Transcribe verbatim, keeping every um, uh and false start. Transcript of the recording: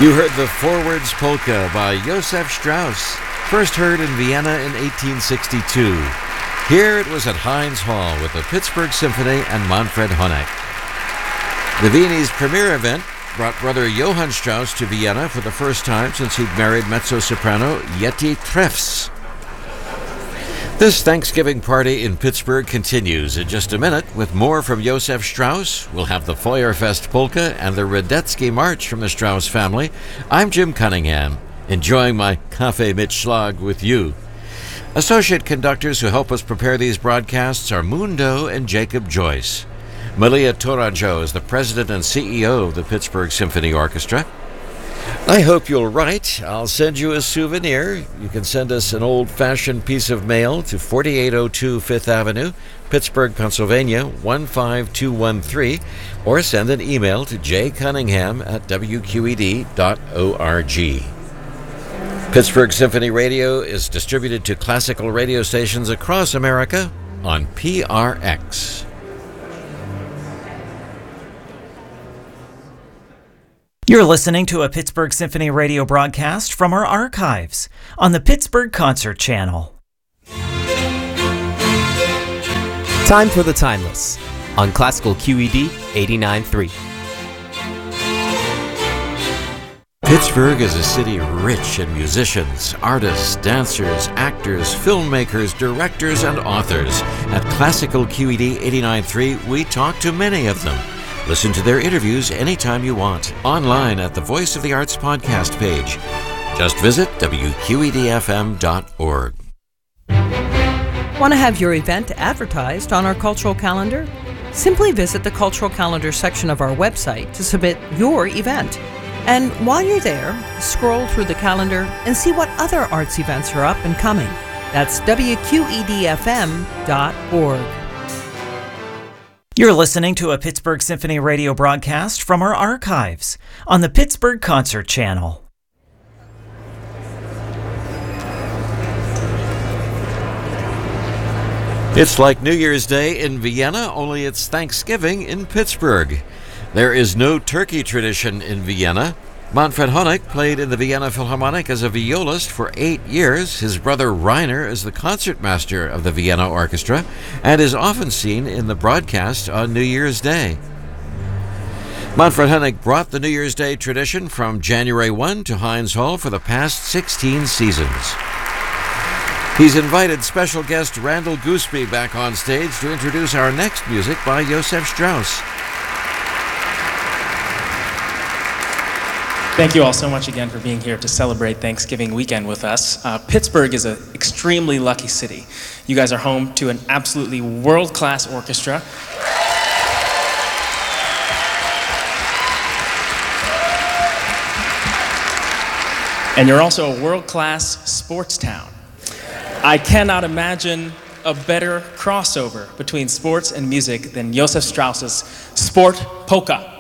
You heard the Forwards Polka by Josef Strauss, first heard in Vienna in eighteen sixty-two. Here it was at Heinz Hall with the Pittsburgh Symphony and Manfred Honeck. The Viennese premiere event brought brother Johann Strauss to Vienna for the first time since he'd married mezzo-soprano Yeti Treffs. This Thanksgiving party in Pittsburgh continues in just a minute with more from Josef Strauss. We'll have the Feuerfest Polka and the Radetzky March from the Strauss family. I'm Jim Cunningham, enjoying my Kaffee mit Schlag with you. Associate conductors who help us prepare these broadcasts are Mundo and Jacob Joyce. Malia Toranjo is the president and C E O of the Pittsburgh Symphony Orchestra. I hope you'll write. I'll send you a souvenir. You can send us an old-fashioned piece of mail to forty-eight oh two Fifth Avenue, Pittsburgh, Pennsylvania, one five two one three, or send an email to j cunningham at w q e d dot org. Pittsburgh Symphony Radio is distributed to classical radio stations across America on P R X. You're listening to a Pittsburgh Symphony Radio broadcast from our archives on the Pittsburgh Concert Channel. Time for the Timeless on Classical Q E D eighty-nine point three. Pittsburgh is a city rich in musicians, artists, dancers, actors, filmmakers, directors, and authors. At Classical Q E D eighty-nine point three, we talk to many of them. Listen to their interviews anytime you want, online at the Voice of the Arts podcast page. Just visit w q e d f m dot org. Want to have your event advertised on our cultural calendar? Simply visit the cultural calendar section of our website to submit your event. And while you're there, scroll through the calendar and see what other arts events are up and coming. That's w q e d f m dot org. You're listening to a Pittsburgh Symphony Radio broadcast from our archives on the Pittsburgh Concert Channel. It's like New Year's Day in Vienna, only it's Thanksgiving in Pittsburgh. There is no turkey tradition in Vienna. Manfred Honeck played in the Vienna Philharmonic as a violist for eight years. His brother Rainer is the concertmaster of the Vienna Orchestra and is often seen in the broadcast on New Year's Day. Manfred Honeck brought the New Year's Day tradition from January first to Heinz Hall for the past sixteen seasons. He's invited special guest Randall Gooseby back on stage to introduce our next music by Josef Strauss. Thank you all so much again for being here to celebrate Thanksgiving weekend with us. Uh, Pittsburgh is an extremely lucky city. You guys are home to an absolutely world-class orchestra. And you're also a world-class sports town. I cannot imagine a better crossover between sports and music than Josef Strauss's Sport Polka.